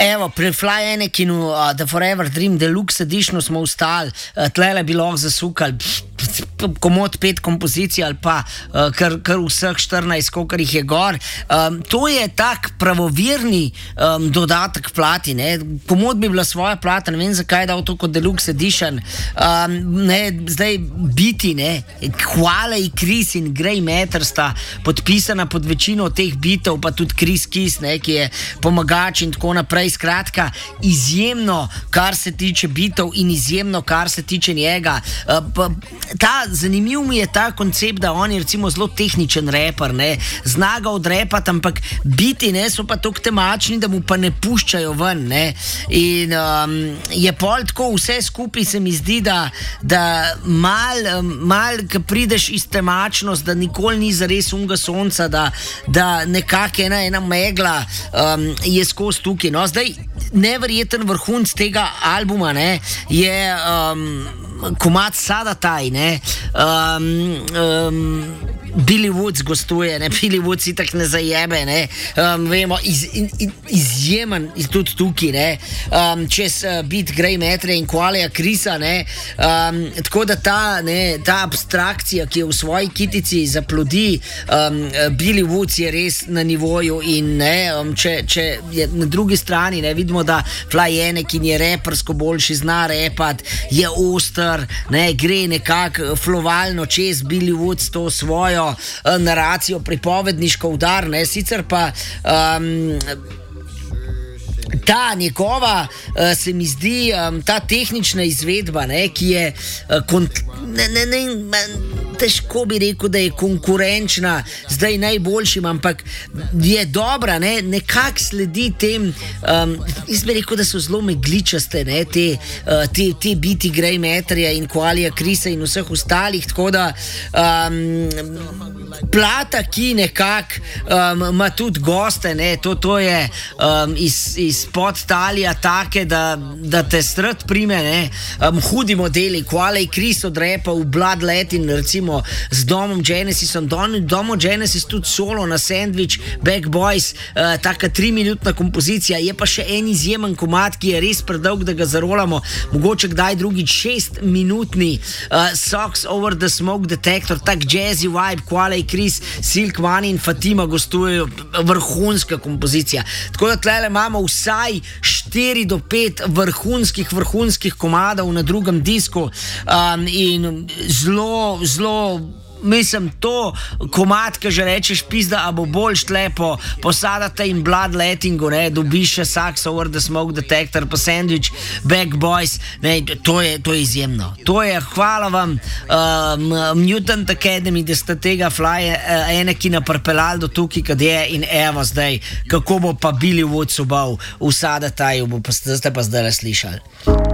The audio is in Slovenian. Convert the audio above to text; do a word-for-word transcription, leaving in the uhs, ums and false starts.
Evo, pri Fly Anakinu, uh, The Forever Dream Deluxe Edition smo ustali, uh, tlele bi lahko zasukali komod pet kompozicij ali pa uh, kar, kar vseh štirinajst, kolikor jih je gor. Um, to je tak pravovirni um, dodatek plati, ne. Komod bi bila svoja plata, ne vem zakaj je dal to kot Deluxe Edition. Um, ne, zdaj biti, ne, Hvala i Chris in Grey Matter sta podpisana pod večino teh bitov, pa tudi Chris Kiss, ne, ki je pomagač in tako naprej. Skratka, izjemno, kar se tiče bitov in izjemno, kar se tiče njega. Uh, pa, ta, zanimiv mi je ta koncept, da on je recimo zelo tehničen reper, ne, zna ga odrepati, ampak biti, ne, so pa toliko temačni, da mu pa ne puščajo ven, ne. In um, je pol tako vse skupaj, se mi zdi, da, da mal, mal, ko prideš iz temačnost, da nikoli ni zares unga sonca, da, da nekako ena, ena megla um, je skozi tukaj. No, zdaj, neverjeten vrhunc tega albuma, ne, je um, komad Sadataj, ne, um, um, Billy Woods gostuje, ne, Billy Woods itak ne zajebe, ne, um, vemo, iz, iz, izjemen je tudi tukaj, ne, um, čez uh, beat Grey Matter in Qualia Chrisa, ne, um, tako da ta, ne, ta abstrakcija, ki je v svoji kitici zaplodi, um, Billy Woods je res na nivoju in ne, um, če, če je na drugi strani, ne, vidimo, da Fly Anakin je repersko boljši, zna repat, je oster, ne, gre nekako flovalno čez Billy Woods to svojo naracijo, pripovedniško udar, ne, sicer pa um, ta njegova, uh, se mi zdi, um, ta tehnična izvedba, ne, ki je uh, kont- ne, ne, ne, man, težko bi rekel, da je konkurenčna zdaj najboljšim, ampak je dobra, ne, nekako sledi tem, um, jaz bi rekel, da so zelo megličaste, ne, te, uh, te, te biti Grey Matterja in Qualia Chrisa in vseh ostalih, tako da um, plata, ki nekako um, ima tudi goste, ne, to, to je um, iz, iz podtalija take, da, da te srd prime, ne, um, hudi modeli, Qualia Chris odrepa v Bloodletting, recimo z Domom Genesisom, Dom, Domom Genesis tudi solo na Sandwich, Back Boys, uh, taka triminutna kompozicija, je pa še en izjemen komad, ki je res predolg, da ga zarolamo, mogoče kdaj drugič šestminutni uh, Socks Over the Smoke Detector, tak jazzy vibe, Qualia Chris, Silk Money in Fatima gostujejo, vrhunska kompozicija. Tako da tlele imamo vsaj štiri do pet vrhunskih, vrhunskih komadov na drugem disku um, in zelo, zelo mislim, to komad, ki že rečeš pizda, a bo boljš tle po, po Sadata in Bloodlettingu, ne, dobiš še Socks Over the Smoke Detector, pa Sandwich, Back Boys, ne, to je, to je izjemno. To je, hvala vam, um, Mutant Academy, da ste tega Fly uh, Anakina pripeljali do tukaj, kad je, in evo zdaj, kako bo pa Billy Woods obal v Sadataju, bo pa, ste pa zdaj slišali.